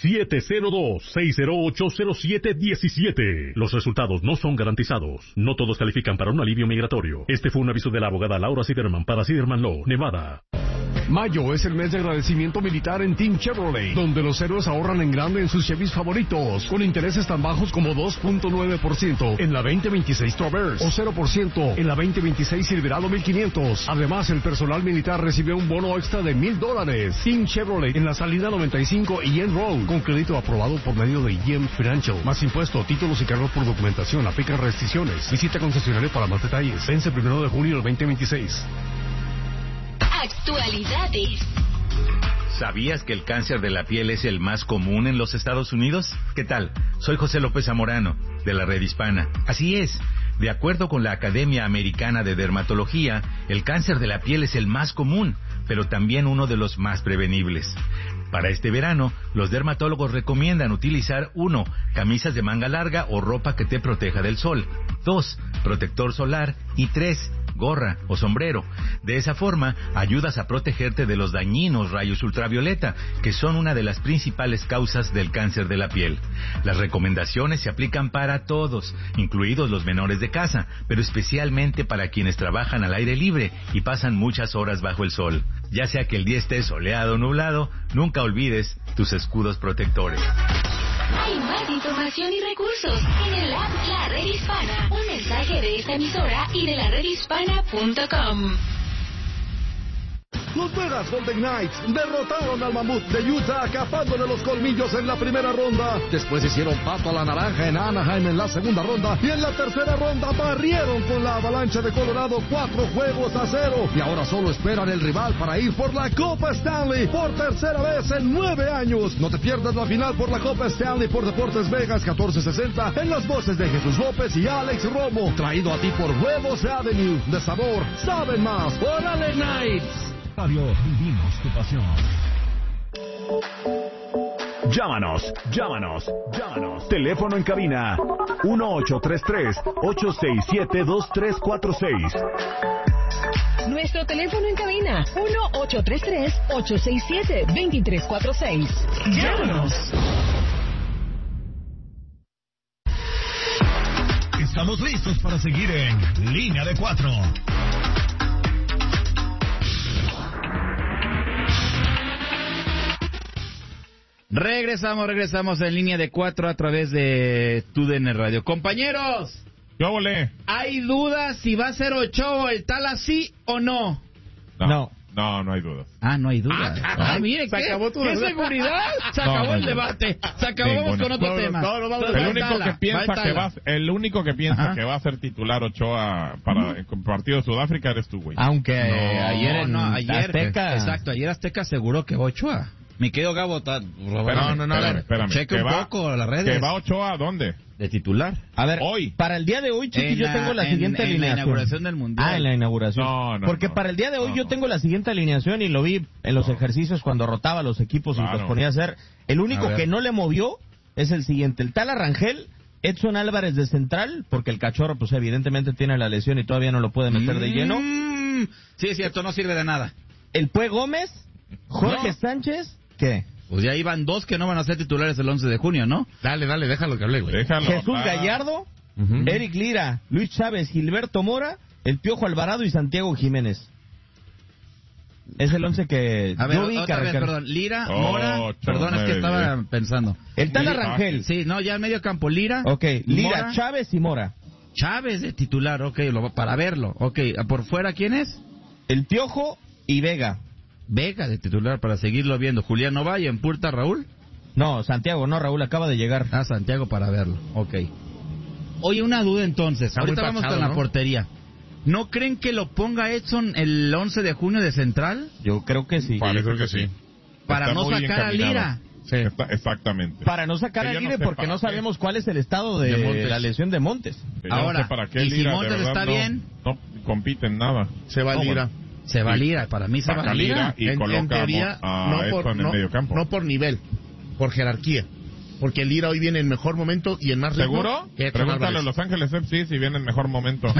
Speaker 6: 702-608-0717. Los resultados no son garantizados. No todos califican para un alivio migratorio. Este fue un aviso de la abogada Laura Siderman para Siderman Law, Nevada.
Speaker 10: Mayo es el mes de agradecimiento militar en Team Chevrolet, donde los héroes ahorran en grande en sus Chevys favoritos, con intereses tan bajos como 2.9% en la 2026 Traverse o 0% en la 2026 Silverado 1500. Además, el personal militar recibe un bono extra de $1,000. Team Chevrolet en la salida 95 y Yen Road, con crédito aprobado por medio de Yen Financial. Más impuesto, títulos y cargos por documentación, aplican restricciones. Visita concesionario para más detalles. Vence el 1 de junio del 2026.
Speaker 11: Actualidades.
Speaker 12: ¿Sabías que el cáncer de la piel es el más común en los Estados Unidos? ¿Qué tal? Soy José López Zamorano, de la Red Hispana. Así es. De acuerdo con la Academia Americana de Dermatología, el cáncer de la piel es el más común, pero también uno de los más prevenibles. Para este verano, los dermatólogos recomiendan utilizar 1. Camisas de manga larga o ropa que te proteja del sol. 2. Protector solar. Y 3. Gorra o sombrero. De esa forma, ayudas a protegerte de los dañinos rayos ultravioleta, que son una de las principales causas del cáncer de la piel. Las recomendaciones se aplican para todos, incluidos los menores de casa, pero especialmente para quienes trabajan al aire libre y pasan muchas horas bajo el sol. Ya sea que el día esté soleado o nublado, nunca olvides tus escudos protectores.
Speaker 11: Hay más información y recursos en el app La Red Hispana. Un mensaje de esta emisora y de la redhispana.com.
Speaker 13: Los Vegas Golden Knights derrotaron al Mamut de Utah, acapándole los colmillos en la primera ronda. Después hicieron pato a la naranja en Anaheim en la segunda ronda. Y en la tercera ronda barrieron con la Avalancha de Colorado 4-0. Y ahora solo esperan el rival para ir por la Copa Stanley por tercera vez en 9 años. No te pierdas la final por la Copa Stanley por Deportes Vegas 1460 en las voces de Jesús López y Alex Romo. Traído a ti por Huevos Avenue. De sabor, saben más. ¡Órale, Knights!
Speaker 6: Radio, vivimos tu pasión.
Speaker 5: Llámanos. Teléfono en cabina 1-833-867-2346.
Speaker 14: Nuestro teléfono en cabina 1-833-867-2346. Llámanos.
Speaker 6: Estamos listos para seguir en Línea de 4.
Speaker 1: Regresamos en Línea de 4 a través de TUDN Radio. Compañeros,
Speaker 3: yo volé.
Speaker 1: ¿Hay dudas si va a ser Ochoa el Tala sí o no?
Speaker 3: No hay dudas.
Speaker 1: No hay dudas. Mire, ¿qué seguridad? Se acabó el debate. Se acabó con otro tema.
Speaker 3: El único que piensa que va a ser titular Ochoa para el partido de Sudáfrica eres tú, güey.
Speaker 4: Aunque ayer Azteca.
Speaker 1: Exacto, ayer Azteca aseguró que va Ochoa. Mi querido Gabo está...
Speaker 3: Espérame.
Speaker 1: Cheque un poco las redes.
Speaker 3: ¿Que va Ochoa a dónde?
Speaker 1: De titular.
Speaker 4: A ver, hoy. Para el día de hoy, Chiqui, yo tengo la siguiente alineación. En la
Speaker 1: inauguración del Mundial.
Speaker 4: En la inauguración. Porque para el día de hoy yo tengo la siguiente alineación y lo vi en los ejercicios cuando rotaba los equipos y los ponía a hacer. El único que no le movió es el siguiente. El Tala Rangel, Edson Álvarez de central, porque el Cachorro pues evidentemente tiene la lesión y todavía no lo puede meter de lleno.
Speaker 1: Sí, es cierto, no sirve de nada.
Speaker 4: El Pue Gómez, Jorge Sánchez... ¿Qué?
Speaker 1: Pues ya iban dos que no van a ser titulares el 11 de junio, ¿no?
Speaker 2: Dale, déjalo que hable, güey.
Speaker 4: Jesús Gallardo, Eric Lira, Luis Chávez, Gilberto Mora, el Piojo Alvarado y Santiago Jiménez. Es el 11 que
Speaker 1: yo vi. Perdón, Lira, Mora, perdón, es que estaba pensando.
Speaker 4: El Tala Rangel.
Speaker 1: Sí, no, ya en medio campo, Lira.
Speaker 4: Ok, Lira,
Speaker 1: Mora,
Speaker 4: Chávez y Mora.
Speaker 1: Chávez de titular, para verlo. Ok, ¿por fuera quién es?
Speaker 4: El Piojo y Vega.
Speaker 1: Vega de titular para seguirlo viendo. Julián Ovalle, ¿en Purta Raúl?
Speaker 4: No, Santiago, Raúl acaba de llegar.
Speaker 1: Santiago para verlo, ok. Oye, una duda entonces. Ahorita vamos con la portería. ¿No creen que lo ponga Edson el 11 de junio de central?
Speaker 4: Yo creo que sí.
Speaker 3: Creo que sí.
Speaker 1: Para no sacar a Lira.
Speaker 3: Sí. Exactamente.
Speaker 4: Para no sacar a Lira porque no sabemos cuál es el estado de la lesión de Montes.
Speaker 1: Ahora, ¿y si Montes está bien?
Speaker 3: No compite en nada.
Speaker 2: Se va Lira.
Speaker 1: Se va Lira, para mí se va Lira.
Speaker 3: Y en teoría, en el medio campo.
Speaker 2: No por nivel, por jerarquía. Porque el Lira hoy viene en mejor momento y en más ritmo.
Speaker 3: ¿Seguro? Pregúntale a Los Ángeles FC si viene en mejor momento.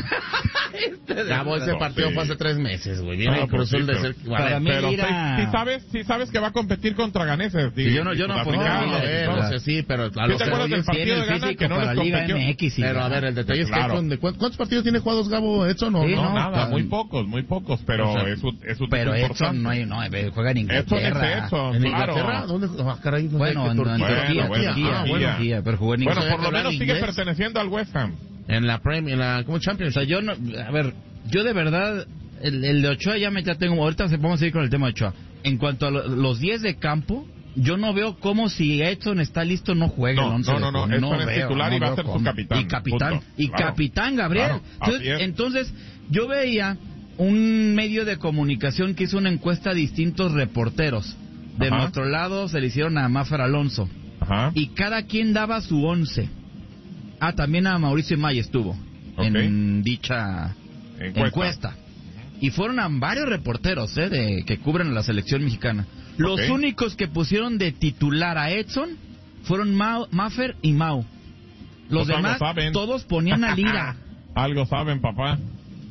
Speaker 2: Ese partido fue hace 3 meses, güey. Viene el Cruz Azul de ser...
Speaker 1: Para mí Lira...
Speaker 3: Sí sabes que va a competir contra Ganeses.
Speaker 1: Yo no
Speaker 2: sí, pero...
Speaker 3: ¿Sí te acuerdas del partido de Ghana que no les competió?
Speaker 2: Pero a ver, el detalle es que... ¿Cuántos partidos tiene jugados Gabo Edson?
Speaker 3: No, nada, muy pocos, pero es un
Speaker 1: Pero Edson no juega en Inglaterra.
Speaker 2: ¿En Inglaterra? ¿Dónde?
Speaker 1: Bueno, en Turquía, pero jugó en
Speaker 3: Inglaterra. Bueno, por lo menos sigue perteneciendo al West Ham.
Speaker 2: En la Premier, como Champions.
Speaker 1: O sea, yo de verdad, el de Ochoa ya tengo, ahorita vamos a seguir con el tema de Ochoa. En cuanto a los 10 de campo, yo no veo cómo si Edson está listo no juega el 11.
Speaker 3: No, Edson es titular y va a ser su capitán.
Speaker 1: Capitán Gabriel. Entonces, yo veía un medio de comunicación que hizo una encuesta a distintos reporteros. De nuestro lado se le hicieron a Máfer Alonso. Y cada quien daba su 11. También a Mauricio May estuvo en dicha encuesta. Y fueron a varios reporteros que cubren la selección mexicana. Los únicos que pusieron de titular a Edson fueron Máfer y Mau. Los demás, todos ponían a Lira.
Speaker 3: Algo saben, papá.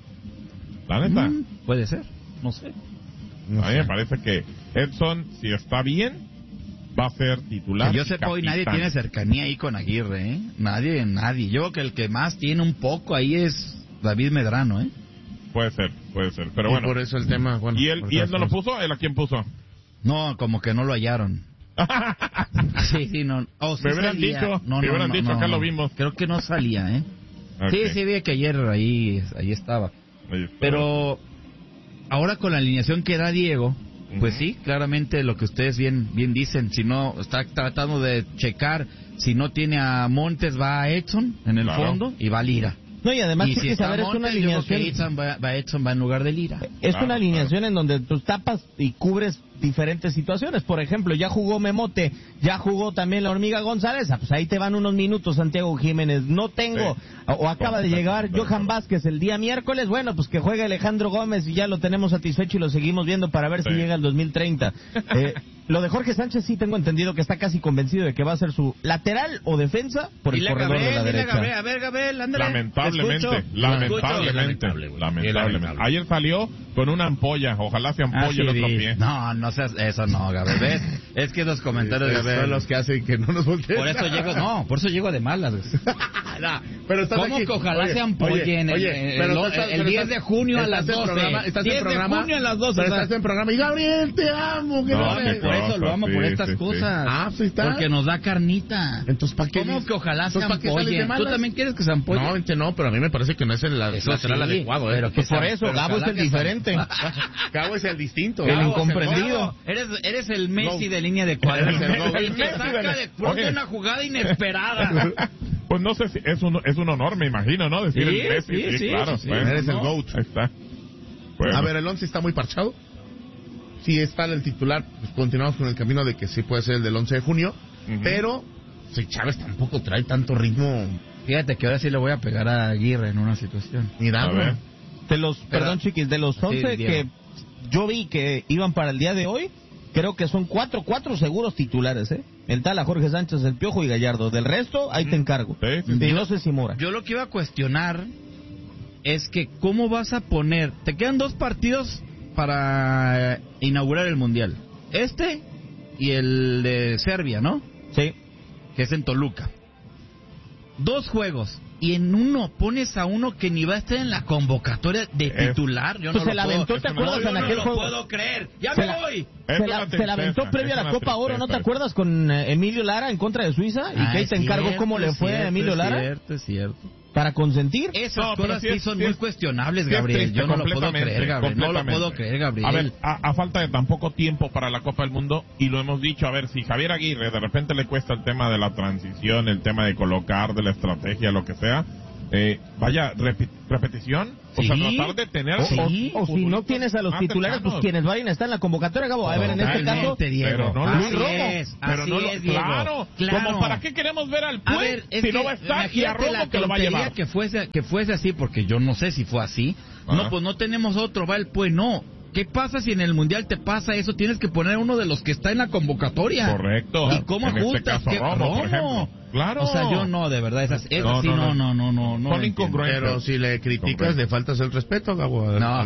Speaker 3: La neta.
Speaker 1: Puede ser, no sé.
Speaker 3: A mí me parece que Edson, si está bien, va a ser titular.
Speaker 1: Que yo sepa, hoy nadie tiene cercanía ahí con Aguirre, ¿eh? Nadie. Yo creo que el que más tiene un poco ahí es David Medrano, ¿eh?
Speaker 3: Puede ser. Pero bueno.
Speaker 2: Por eso el tema. Bueno,
Speaker 3: ¿Y él no lo puso? ¿Él a quién puso?
Speaker 1: No, como que no lo hallaron. Sí, no.
Speaker 3: Me hubieran dicho, acá lo vimos.
Speaker 1: Creo que no salía, ¿eh? Sí, vi que ayer ahí estaba. Pero ahora con la alineación que da Diego, pues sí, claramente lo que ustedes bien dicen, si no está tratando de checar, si no tiene a Montes va a Edson en el fondo y va a Lira.
Speaker 4: No, y además
Speaker 1: si
Speaker 4: es una alineación.
Speaker 1: Edson va en lugar de Lira.
Speaker 4: Es una alineación en donde tú tapas y cubres diferentes situaciones. Por ejemplo, ya jugó Memote, ya jugó también la Hormiga González. Pues ahí te van unos minutos, Santiago Jiménez. No tengo, o acaba de llegar Johan Vázquez el día miércoles. Bueno, pues que juegue Alejandro Gómez y ya lo tenemos satisfecho y lo seguimos viendo para ver si llega el 2030. Lo de Jorge Sánchez sí tengo entendido que está casi convencido de que va a ser su lateral o defensa por el corredor de la derecha.
Speaker 1: A ver, Gabriel, ándale.
Speaker 3: Lamentablemente. Ayer salió con una ampolla, ojalá se ampolle el otro pie.
Speaker 1: No seas, eso no, Gabriel. Es que los comentarios, Gabriel,
Speaker 2: son los que hacen que no nos volteen.
Speaker 1: Por eso llego de malas.
Speaker 2: Pero
Speaker 1: ¿cómo
Speaker 2: aquí?
Speaker 1: que ojalá se ampollen el 10 de junio a las 12? 10 de junio a las 12.
Speaker 2: Pero estás en programa y Gabriel, te amo.
Speaker 1: Por eso lo amo, por estas cosas.
Speaker 2: Sí está.
Speaker 1: Porque nos da carnita.
Speaker 2: Entonces, ¿para qué?
Speaker 1: ¿Cómo que ojalá se ampollen? ¿Tú también quieres que se ampollen?
Speaker 2: No, pero a mí me parece que no es el lateral adecuado.
Speaker 1: Pero
Speaker 4: pues por eso, Gabo es el diferente.
Speaker 2: Gabo es el distinto.
Speaker 4: El incomprendido.
Speaker 1: Eres el Messi de línea de cuadros. El que saca de pronto una jugada inesperada.
Speaker 3: Pues no sé si es un honor, me imagino, ¿no? Decir el Messi. Sí, claro.
Speaker 2: Eres el GOAT.
Speaker 3: Ahí está.
Speaker 2: A ver, el 11 está muy parchado. Si está el titular, pues continuamos con el camino de que sí puede ser el del 11 de junio, pero si Chávez tampoco trae tanto ritmo.
Speaker 1: Fíjate que ahora sí le voy a pegar a Aguirre en una situación.
Speaker 2: Mira,
Speaker 4: perdón, chiquis, de los 11 que yo vi que iban para el día de hoy, creo que son cuatro seguros titulares, El Tala, Jorge Sánchez, El Piojo y Gallardo. Del resto, ahí te encargo. Y no sé si Mora.
Speaker 1: Yo lo que iba a cuestionar es que cómo vas a poner... Te quedan 2 partidos para inaugurar el Mundial. Y el de Serbia, ¿no?
Speaker 4: Sí.
Speaker 1: Que es en Toluca. 2 juegos. Y en uno pones a uno que ni va a estar en la convocatoria de titular. Yo no
Speaker 4: se la aventó, ¿te acuerdas en aquel juego?
Speaker 1: No lo puedo creer. ¡Ya me voy!
Speaker 4: Se la aventó previo a la Copa Oro, ¿no te acuerdas? Con Emilio Lara en contra de Suiza. Y que ahí te encargo cómo le fue a Emilio Lara.
Speaker 1: Es cierto.
Speaker 4: Para consentir.
Speaker 1: Esas cosas sí son muy cuestionables, Gabriel. Yo no lo puedo creer, Gabriel. No lo puedo creer, Gabriel.
Speaker 3: A ver, a falta de tan poco tiempo para la Copa del Mundo, y lo hemos dicho, a ver, si Javier Aguirre de repente le cuesta el tema de la transición, el tema de colocar, de la estrategia, lo que sea, repetición, o sea, tratar de tener...
Speaker 4: O si no tienes a los titulares, pues quienes vayan a estar en la convocatoria, Gabo. A ver, en este caso...
Speaker 3: Pero no
Speaker 4: Luis Romo.
Speaker 3: Claro. Como para qué queremos ver al Pue si no va a estar, y a Romo que lo va a llevar.
Speaker 1: Que fuese así, porque yo no sé si fue así. No, pues no tenemos otro, va el Pue, no. ¿Qué pasa si en el Mundial te pasa eso? Tienes que poner uno de los que está en la convocatoria.
Speaker 3: Correcto.
Speaker 1: ¿Y cómo ajustas?
Speaker 3: Este caso, Romo, por ejemplo. Claro.
Speaker 1: O sea, yo no, de verdad, esas sí, no.
Speaker 3: Son incongruentes.
Speaker 2: Pero si le criticas, le faltas el respeto, Gabo.
Speaker 1: No,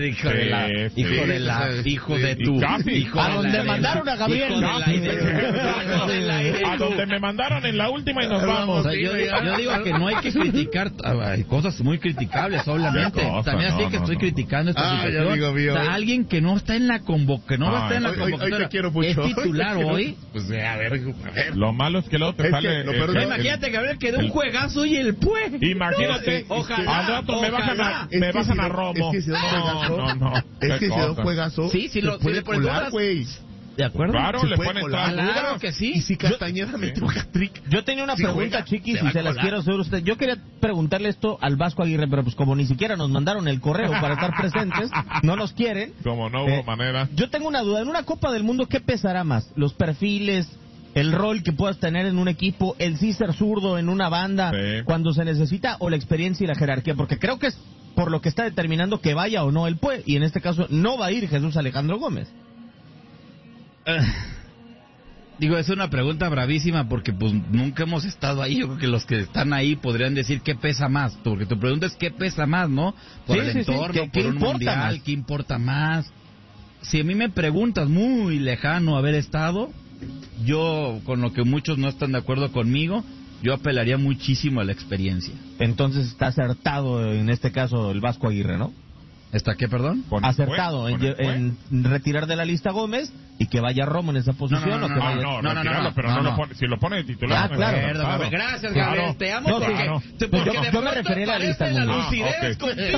Speaker 1: hijo de tu.
Speaker 4: A donde mandaron a Gabriel.
Speaker 3: A donde me mandaron en la última y nos vamos.
Speaker 1: Yo digo que no hay que criticar, hay cosas muy criticables, obviamente. También así que estoy criticando esta situación. Alguien que no está en la convocatoria, es titular hoy.
Speaker 2: Pues a ver.
Speaker 3: Lo malo es que luego te sale...
Speaker 1: Imagínate, Gabriel, que de un juegazo y el Pue.
Speaker 3: Imagínate. Ojalá. Al rato me bajan a Romo.
Speaker 2: Es que si da un juegazo...
Speaker 1: Sí, si le pones todas... ¿De acuerdo?
Speaker 3: Claro, le ponen todas.
Speaker 1: Claro que sí.
Speaker 2: Y si Castañeda metió hat-trick.
Speaker 4: Yo tenía una pregunta, chiquis, y se las quiero hacer a usted. Yo quería preguntarle esto al Vasco Aguirre, pero pues como ni siquiera nos mandaron el correo para estar presentes, no nos quieren.
Speaker 3: Como no hubo manera.
Speaker 4: Yo tengo una duda. En una Copa del Mundo, ¿qué pesará más? ¿Los perfiles, el rol que puedas tener en un equipo, el sí ser zurdo en una banda cuando se necesita, o la experiencia y la jerarquía? Porque creo que es por lo que está determinando que vaya o no el Pue, y en este caso no va a ir Jesús Alejandro Gómez.
Speaker 1: Digo, es una pregunta bravísima porque pues nunca hemos estado ahí. Yo creo que los que están ahí podrían decir qué pesa más, porque tu pregunta es qué pesa más, ¿no? Por el entorno, por un mundial, ¿qué importa más? Si a mí me preguntas, muy lejano haber estado, yo, con lo que muchos no están de acuerdo conmigo, yo apelaría muchísimo a la experiencia.
Speaker 4: Entonces está acertado en este caso el Vasco Aguirre, ¿no?
Speaker 1: ¿Está qué, perdón?
Speaker 4: Acertado en retirar de la lista Gómez y que vaya Romo en esa posición.
Speaker 3: Si lo pone de titular.
Speaker 1: Claro. Gracias, Gabriel. Te amo porque
Speaker 4: yo me refería a la lista.
Speaker 1: La lucidez contigo.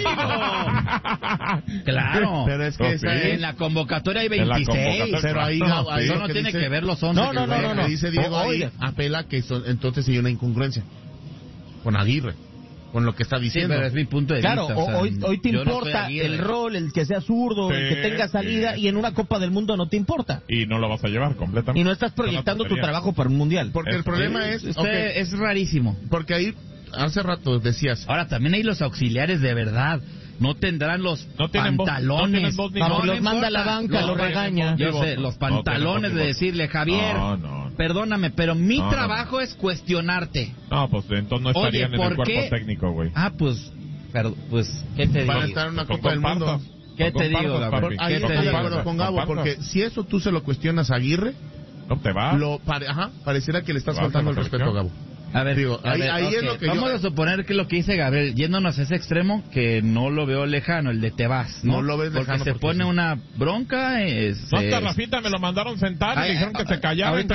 Speaker 1: Claro.
Speaker 2: Pero es que
Speaker 1: en la convocatoria hay 26.
Speaker 2: Pero ahí
Speaker 1: eso no tiene que ver los 11.
Speaker 2: No. Dice Diego ahí, apela que entonces hay una incongruencia con Aguirre, con lo que está diciendo.
Speaker 1: Sí, pero es mi punto de vista.
Speaker 4: Claro, hoy te importa el rol, el que sea zurdo, el que tenga salida, y en una Copa del Mundo no te importa.
Speaker 3: Y no lo vas a llevar completamente.
Speaker 4: Y no estás proyectando tu trabajo para un mundial.
Speaker 2: Porque el problema es
Speaker 1: rarísimo.
Speaker 2: Porque ahí, hace rato decías...
Speaker 1: Ahora, también hay los auxiliares de verdad. no tendrán los pantalones.
Speaker 4: Los manda a la banca, los regaña.
Speaker 1: Yo sé, los pantalones de decirle, Javier, perdóname, pero mi trabajo es cuestionarte.
Speaker 3: No, pues entonces no estarían en el cuerpo técnico, güey.
Speaker 1: Pues, ¿qué te digo?
Speaker 2: Para estar en una Copa del Mundo.
Speaker 1: ¿Qué te digo, Gabo?
Speaker 2: Ahí estoy de acuerdo con Gabo, porque si eso tú se lo cuestionas a Aguirre,
Speaker 3: no te va.
Speaker 2: Pareciera que le estás faltando el respeto a Gabo.
Speaker 1: A ver,
Speaker 2: ahí es lo que
Speaker 1: vamos a suponer que lo que dice Gabriel, yéndonos a ese extremo, que no lo veo lejano, el de te vas, ¿no?
Speaker 2: No lo ves lejano.
Speaker 1: Porque se pone una bronca.
Speaker 3: No, hasta Rafita me lo mandaron sentar y dijeron que se callara.
Speaker 1: Ahorita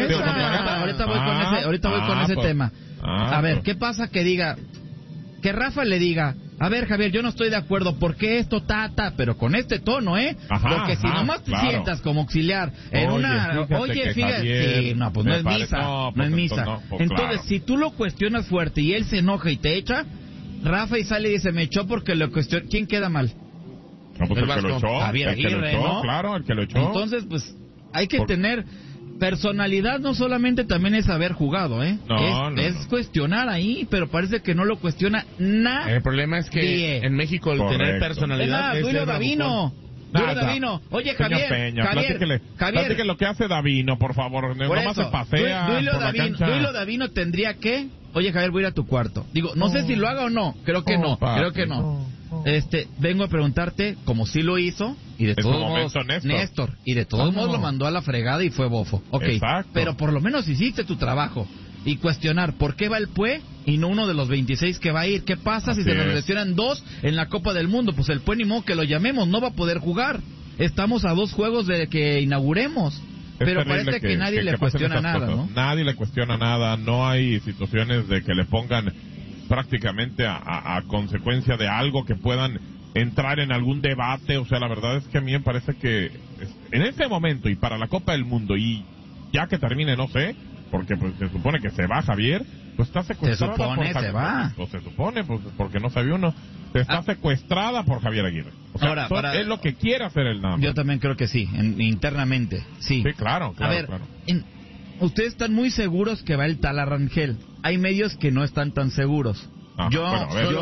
Speaker 1: voy con ese tema. A ver, ¿qué pasa que diga, que Rafa le diga, a ver, Javier, yo no estoy de acuerdo, ¿por qué esto, pero con este tono, porque si nomás te sientas como auxiliar en fíjate, no, pues no es misa, no es misa. Entonces, si tú lo cuestionas fuerte y él se enoja y te echa, Rafa y sale y dice, me echó porque lo cuestionó. ¿Quién queda mal?
Speaker 3: No, pues el que lo echó,
Speaker 1: Javier Aguirre, ¿no?
Speaker 3: Claro, el que lo echó.
Speaker 1: Entonces, pues, hay que tener... Personalidad no solamente también es haber jugado, es cuestionar ahí, pero parece que no lo cuestiona nada.
Speaker 2: El problema es que en México el tener personalidad es
Speaker 1: Duilio Davino. Oye, Javier,
Speaker 3: platique lo que hace Davino, por favor. Nomás se pasea
Speaker 1: Duilio Davino tendría que... Oye, Javier, voy a ir a tu cuarto. Digo, no sé si lo haga o no. Creo que no. Vengo a preguntarte, como sí lo hizo, y de todos modos, Néstor, y de todos modos lo mandó a la fregada y fue bofo.
Speaker 3: Exacto.
Speaker 1: Pero por lo menos hiciste tu trabajo. Y cuestionar, ¿por qué va el Pue y no uno de los 26 que va a ir? ¿Qué pasa si se nos lesionan 2 en la Copa del Mundo? Pues el Pue ni modo que lo llamemos, no va a poder jugar. Estamos a 2 juegos de que inauguremos. Pero parece que nadie le cuestiona nada, ¿no?
Speaker 3: Nadie le cuestiona nada, no hay situaciones de que le pongan prácticamente a consecuencia de algo que puedan entrar en algún debate. O sea, la verdad es que a mí me parece que en este momento y para la Copa del Mundo y ya que termine, no sé, porque pues se supone que se va Javier, pues está secuestrada se supone, pues porque no sabía uno, está secuestrada por Javier Aguirre. O sea, es lo que quiere hacer el NAM.
Speaker 1: Yo también creo que sí, internamente, sí.
Speaker 3: Sí, claro.
Speaker 1: A ver, ustedes están muy seguros que va el tal Rangel. Hay medios que no están tan seguros.
Speaker 3: Yo